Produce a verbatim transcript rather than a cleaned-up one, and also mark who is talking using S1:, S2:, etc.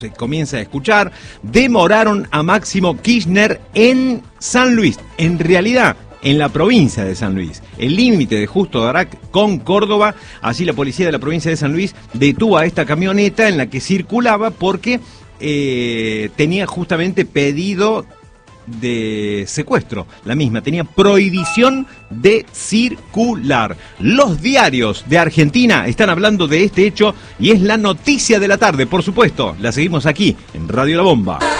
S1: Se comienza a escuchar, demoraron a Máximo Kirchner en San Luis, en realidad en la provincia de San Luis, el límite de Justo Darac con Córdoba. Así la policía de la provincia de San Luis detuvo a esta camioneta en la que circulaba porque eh, tenía justamente pedido de secuestro, la misma, tenía prohibición de circular. Los diarios de Argentina están hablando de este hecho y es la noticia de la tarde, por supuesto, la seguimos aquí en Radio La Bomba.